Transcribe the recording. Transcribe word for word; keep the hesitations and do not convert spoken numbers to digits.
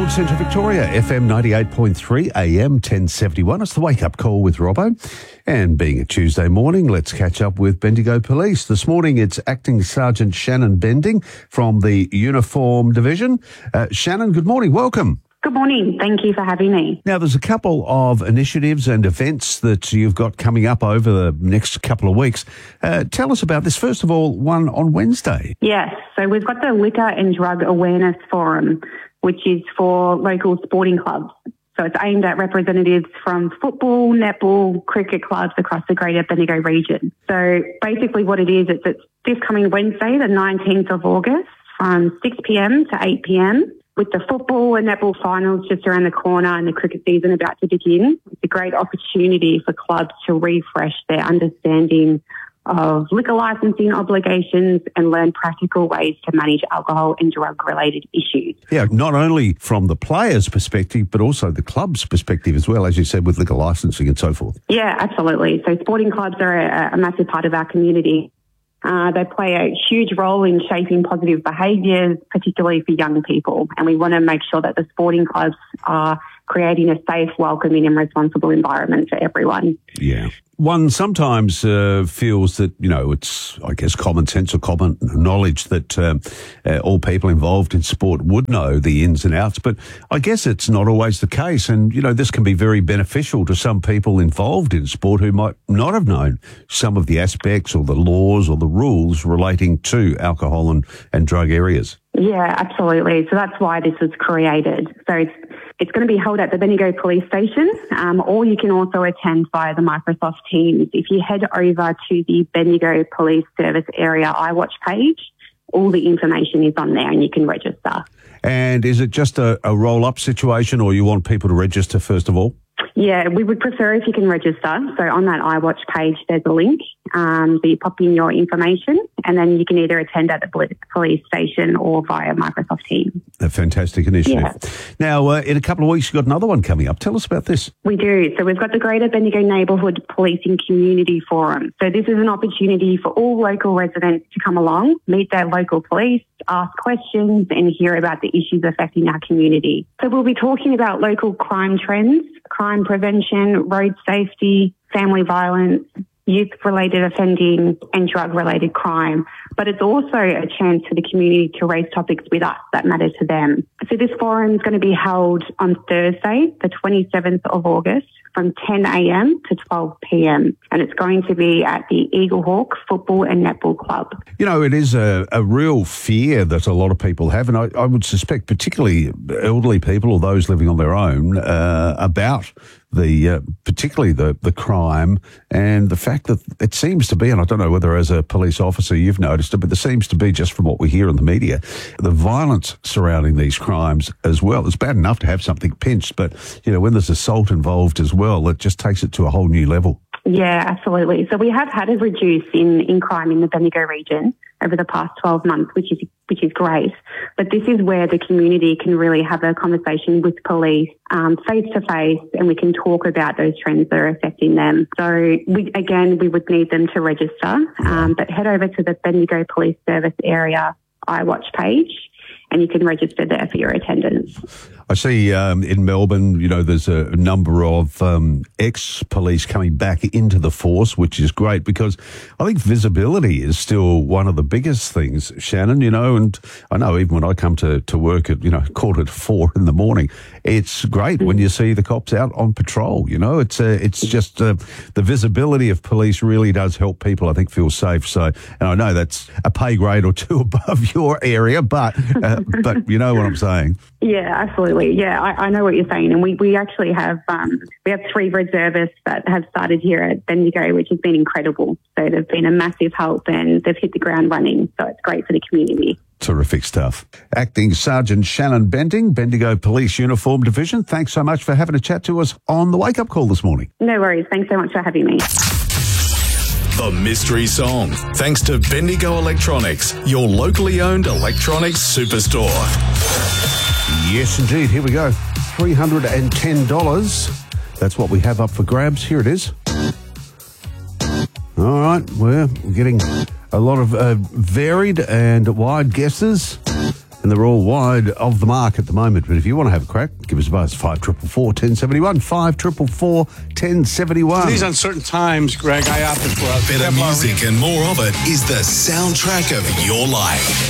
Gold Centre Victoria, F M ninety-eight point three, A M ten seventy-one. It's the wake-up call with Robbo. And being a Tuesday morning, let's catch up with Bendigo Police. This morning, it's Acting Sergeant Shannon Bending from the Uniform Division. Uh, Shannon, good morning. Welcome. Good morning. Thank you for having me. Now, there's a couple of initiatives and events that you've got coming up over the next couple of weeks. Uh, tell us about this. First of all, one on Wednesday. Yes. So we've got the Liquor and Drug Awareness Forum, which is for local sporting clubs. So it's aimed at representatives from football, netball, cricket clubs across the Greater Bendigo region. So basically what it is, it's, it's this coming Wednesday, the nineteenth of August, from six p.m. to eight p.m. with the football and netball finals just around the corner and the cricket season about to begin. It's a great opportunity for clubs to refresh their understanding of liquor licensing obligations and learn practical ways to manage alcohol and drug-related issues. Yeah, not only from the players' perspective, but also the club's perspective as well, as you said, with liquor licensing and so forth. Yeah, absolutely. So sporting clubs are a, a massive part of our community. Uh, they play a huge role in shaping positive behaviours, particularly for young people. And we want to make sure that the sporting clubs are creating a safe, welcoming and responsible environment for everyone. Yeah. One sometimes uh, feels that, you know, it's, I guess, common sense or common knowledge that um, uh, all people involved in sport would know the ins and outs, but I guess it's not always the case. And, you know, this can be very beneficial to some people involved in sport who might not have known some of the aspects or the laws or the rules relating to alcohol and, and drug areas. Yeah, absolutely. So that's why this was created. So it's It's going to be held at the Bendigo Police Station, um, or you can also attend via the Microsoft Teams. If you head over to the Bendigo Police Service Area iWatch page, all the information is on there and you can register. And is it just a, a roll-up situation, or you want people to register first of all? Yeah, we would prefer if you can register. So on that iWatch page, there's a link. Um, so you pop in your information and then you can either attend at the police station or via Microsoft Teams. A fantastic initiative. Yeah. Now, uh, in a couple of weeks, you've got another one coming up. Tell us about this. We do. So we've got the Greater Bendigo Neighbourhood Policing Community Forum. So this is an opportunity for all local residents to come along, meet their local police, ask questions and hear about the issues affecting our community. So we'll be talking about local crime trends, crime prevention, road safety, family violence, youth-related offending and drug-related crime. But it's also a chance for the community to raise topics with us that matter to them. So this forum is going to be held on Thursday, the twenty-seventh of August, from ten a.m. to twelve p.m. And it's going to be at the Eaglehawk Football and Netball Club. You know, it is a, a real fear that a lot of people have, and I, I would suspect particularly elderly people or those living on their own, uh, about the uh, particularly the, the crime and the fact that it seems to be, and I don't know whether as a police officer you've noticed it, but there seems to be, just from what we hear in the media, the violence surrounding these crimes as well. It's bad enough to have something pinched, but, you know, when there's assault involved as well, it just takes it to a whole new level. Yeah, absolutely. So we have had a reduce in, in crime in the Bendigo region over the past twelve months, which is which is great. But this is where the community can really have a conversation with police um, face to face, and we can talk about those trends that are affecting them. So we, again, we would need them to register, um, but head over to the Bendigo Police Service Area iWatch page, and you can register there for your attendance. I see um, in Melbourne, you know, there's a number of um, ex-police coming back into the force, which is great because I think visibility is still one of the biggest things, Shannon, you know, and I know even when I come to, to work at, you know, quarter to four in the morning, it's great when you see the cops out on patrol, you know, it's uh, it's just uh, the visibility of police really does help people, I think, feel safe. So, and I know that's a pay grade or two above your area, but, uh, but you know what I'm saying. Yeah, absolutely. Yeah, I, I know what you're saying. And we, we actually have um, we have three reservists that have started here at Bendigo, which has been incredible. So they've been a massive help and they've hit the ground running. So it's great for the community. Terrific stuff. Acting Sergeant Shannon Bending, Bendigo Police Uniform Division, thanks so much for having a chat to us on the Wake Up Call this morning. No worries. Thanks so much for having me. The Mystery Song, thanks to Bendigo Electronics, your locally owned electronics superstore. Yes, indeed. Here we go. three hundred ten dollars. That's what we have up for grabs. Here it is. All right. We're getting a lot of uh, varied and wide guesses. and they're all wide of the mark at the moment. But if you want to have a crack, give us a buzz. five four four, four, one zero seven one. five four four, four, one zero seven one. These uncertain times, Greg, I opted for a Better music and more of it is the soundtrack of your life.